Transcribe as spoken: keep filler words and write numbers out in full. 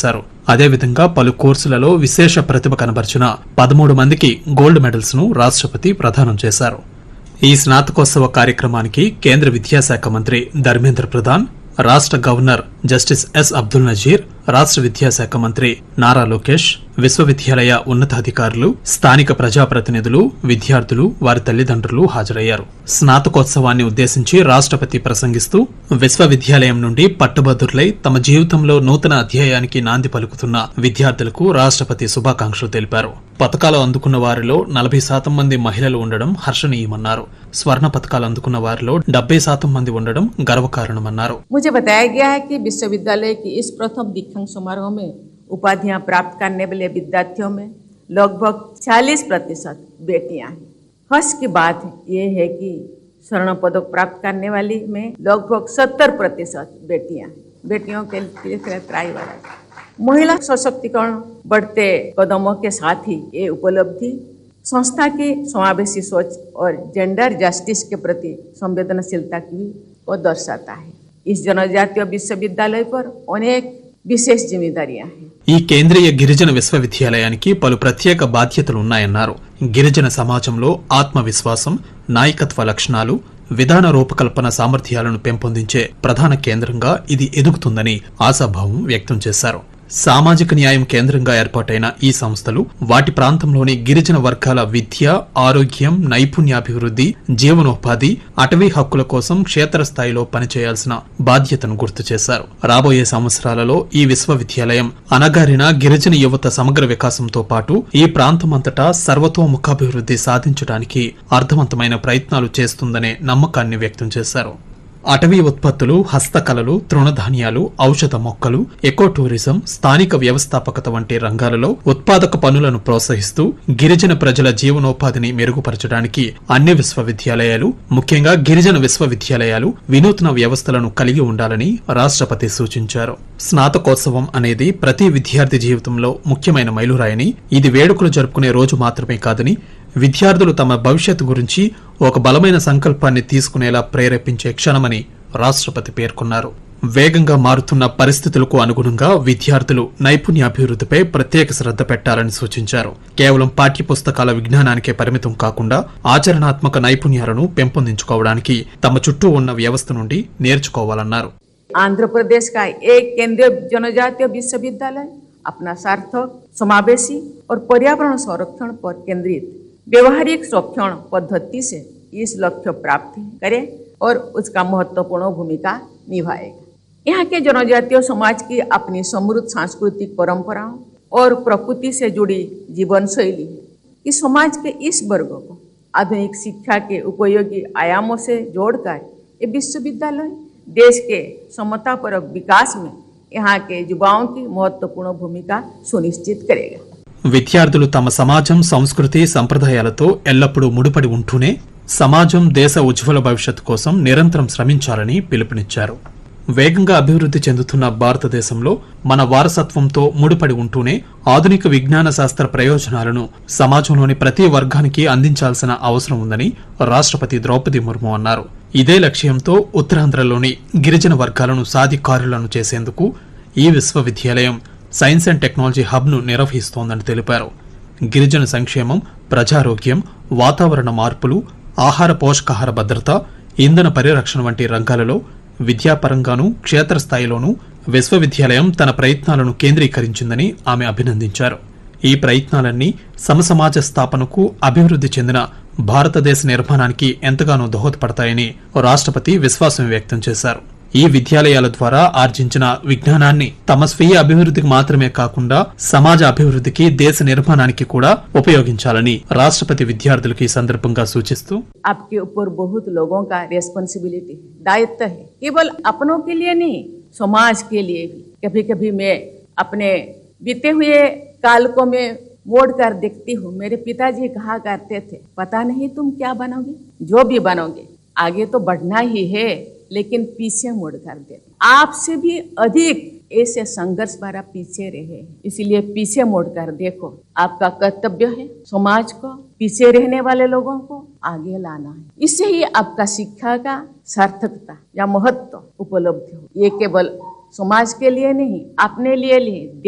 చేశారు. అదేవిధంగా పలు కోర్సులలో విశేష ప్రతిభ కనబర్చిన పదమూడు మందికి గోల్డ్ మెడల్స్ ను రాష్ట్రపతి ప్రదానం చేశారు. ఈ స్నాతకోత్సవ కార్యక్రమానికి కేంద్ర విద్యాశాఖ మంత్రి ధర్మేంద్ర ప్రధాన్, రాష్ట్ర governor justice yes Abdul Nazir, రాష్ట్ర విద్యాశాఖ మంత్రి నారా లోకేష్, విశ్వవిద్యాలయ ఉన్నతాధికారులు, స్థానిక ప్రజాప్రతినిధులు, విద్యార్థులు, వారి తల్లిదండ్రులు హాజరయ్యారు. స్నాతకోత్సవాన్ని ఉద్దేశించి రాష్ట్రపతి ప్రసంగిస్తూ విశ్వవిద్యాలయం నుండి పట్టుభద్రులై తమ జీవితంలో నూతన అధ్యాయానికి నాంది పలుకుతున్న విద్యార్థులకు రాష్ట్రపతి శుభాకాంక్షలు తెలిపారు. పతకాలు అందుకున్న వారిలో నలభై శాతం మంది మహిళలు ఉండడం హర్షణీయమన్నారు. స్వర్ణ పతకాలు అందుకున్న వారిలో డెబ్బై శాతం మంది ఉండడం గర్వకారణమన్నారు. मुझे बताया गया है कि विश्वविद्यालय की इस प्रथम दीक्षांत समारोह में उपाधियां प्राप्त करने वाले विद्यार्थियों में लगभग चालीस प्रतिशत बेटियां हैं। हर्ष की बात यह है कि स्वर्ण पदक प्राप्त करने वाली में लगभग सत्तर प्रतिशत बेटियां हैं। बेटियों के लिए त्राई वाला महिला सशक्तिकरण बढ़ते कदमों के साथ ही ये उपलब्धि संस्था की समावेशी सोच और जेंडर जस्टिस के प्रति संवेदनशीलता की को दर्शाता है। इस जनजातीय विश्वविद्यालय पर अनेक विशेष जिम्मेदारियां हैं. ఈ కేంద్రీయ గిరిజన విశ్వవిద్యాలయానికి పలు ప్రత్యేక బాధ్యతలున్నాయన్నారు. గిరిజన సమాజంలో ఆత్మవిశ్వాసం, నాయకత్వ లక్షణాలు, విధాన రూపకల్పన సామర్థ్యాలను పెంపొందించే ప్రధాన కేంద్రంగా ఇది ఎదుగుతుందని ఆశాభావం వ్యక్తం చేశారు. సామాజిక న్యాయం కేంద్రంగా ఏర్పాటైన ఈ సంస్థలు వాటి ప్రాంతంలోని గిరిజన వర్గాల విద్య, ఆరోగ్యం, నైపుణ్యాభివృద్ధి, జీవనోపాధి, అటవీ హక్కుల కోసం క్షేత్రస్థాయిలో పనిచేయాల్సిన బాధ్యతను గుర్తు చేశారు. రాబోయే సంవత్సరాలలో ఈ విశ్వవిద్యాలయం అనగారిన గిరిజన యువత సమగ్ర వికాసంతో పాటు ఈ ప్రాంతమంతటా సర్వతోముఖాభివృద్ధి సాధించడానికి అర్థవంతమైన ప్రయత్నాలు చేస్తుందనే నమ్మకాన్ని వ్యక్తం చేశారు. అటవీ ఉత్పత్తులు, హస్తకళలు, తృణధాన్యాలు, ఔషధ మొక్కలు, ఎకో టూరిజం, స్థానిక వ్యవస్థాపకత వంటి రంగాలలో ఉత్పాదక పనులను ప్రోత్సహిస్తూ గిరిజన ప్రజల జీవనోపాధిని మెరుగుపరచడానికి అన్ని విశ్వవిద్యాలయాలు, ముఖ్యంగా గిరిజన విశ్వవిద్యాలయాలు వినూత్న వ్యవస్థలను కలిగి ఉండాలని రాష్ట్రపతి సూచించారు. స్నాతకోత్సవం అనేది ప్రతి విద్యార్థి జీవితంలో ముఖ్యమైన మైలురాయని, ఇది వేడుకలు జరుపుకునే రోజు మాత్రమే కాదని, విద్యార్థులు తమ భవిష్యత్తు గురించి ఒక బలమైన సంకల్పాన్ని తీసుకునేలా ప్రేరేపించే క్షణమని రాష్ట్రపతి పేర్కొన్నారు. వేగంగా మారుతున్న పరిస్థితులకు అనుగుణంగా విద్యార్థులు నైపుణ్యాభివృద్ధిపై ప్రత్యేక శ్రద్ధ పెట్టాలని సూచించారు. కేవలం పాఠ్యపుస్తకాల విజ్ఞానానికే పరిమితం కాకుండా ఆచరణాత్మక నైపుణ్యాలను పెంపొందించుకోవడానికి తమ చుట్టూ ఉన్న వ్యవస్థ నుండి నేర్చుకోవాలన్నారు. ఆంధ్రప్రదేశ్ का एक केंद्रीय जनजातीय विश्वविद्यालय अपना सार्थक, समावेशी और पर्यावरण संरक्षण पर केंद्रित व्यवहारिक संरक्षण पद्धति से इस लक्ष्य प्राप्त करे और उसका महत्वपूर्ण भूमिका निभाएगा. यहाँ के जनजातीय समाज की अपनी समृद्ध सांस्कृतिक परंपराओं और प्रकृति से जुड़ी जीवन शैली है कि समाज के इस वर्ग को आधुनिक शिक्षा के उपयोगी आयामों से जोड़कर ये विश्वविद्यालय देश के समतापरक विकास में यहाँ के युवाओं की महत्वपूर्ण भूमिका सुनिश्चित करेगा. విద్యార్థులు తమ సమాజం, సంస్కృతి, సంప్రదాయాలతో ఎల్లప్పుడూ ముడిపడి ఉంటూనే సమాజం, దేశ ఉజ్వల భవిష్యత్తు కోసం నిరంతరం శ్రమించాలని పిలుపునిచ్చారు. వేగంగా అభివృద్ధి చెందుతున్న భారతదేశంలో మన వారసత్వంతో ముడిపడి ఉంటూనే ఆధునిక విజ్ఞాన శాస్త్ర ప్రయోజనాలను సమాజంలోని ప్రతి వర్గానికి అందించాల్సిన అవసరం ఉందని రాష్ట్రపతి ద్రౌపది ముర్ము అన్నారు. ఇదే లక్ష్యంతో ఉత్తరాంధ్రలోని గిరిజన వర్గాలను సాధికారులను చేసేందుకు ఈ విశ్వవిద్యాలయం సైన్స్ అండ్ టెక్నాలజీ హబ్ ను నిర్వహిస్తోందని తెలిపారు. గిరిజన సంక్షేమం, ప్రజారోగ్యం, వాతావరణ మార్పులు, ఆహార పోషకాహార భద్రత, ఇంధన పరిరక్షణ వంటి రంగాలలో విద్యాపరంగానూ క్షేత్రస్థాయిలోనూ విశ్వవిద్యాలయం తన ప్రయత్నాలను కేంద్రీకరించిందని ఆమె అభినందించారు. ఈ ప్రయత్నాలన్నీ సమసమాజ స్థాపనకు, అభివృద్ధి చెందిన భారతదేశ నిర్మాణానికి ఎంతగానో దోహదపడతాయని రాష్ట్రపతి విశ్వాసం వ్యక్తం చేశారు. ఈ విద్యాలయాల ద్వారా ఆర్జించిన విజ్ఞానాన్ని తమ స్వీయ అభివృద్ధికి మాత్రమే కాకుండా సమాజ అభివృద్ధికి, దేశ నిర్మాణానికి కూడా ఉపయోగించాలని రాష్ట్రపతి విద్యార్థులకు ఈ సందర్భంగా సూచిస్తూ आपके ऊपर बहुत लोगों का रेस्पॉन्सिबिलिटी है, दायित्व है, केवल अपनों के लिए नहीं, समाज के लिए भी. कभी कभी मैं अपने बीते हुए काल को मैं मोड़ कर देखती हूँ. मेरे पिताजी कहा करते थे, पता नहीं तुम क्या बनोगे, जो भी बनोगे आगे तो बढ़ना ही है, लेकिन पीछे मुड़ कर दे. आपसे भी अधिक ऐसे संघर्ष भरा पीछे रहे, इसलिए पीछे मुड़ कर देखो. आपका कर्तव्य है समाज को, पीछे रहने वाले लोगों को आगे लाना है. इससे ही आपका शिक्षा का सार्थकता या महत्व उपलब्ध हो. ये केवल समाज के लिए नहीं, अपने लिए लिए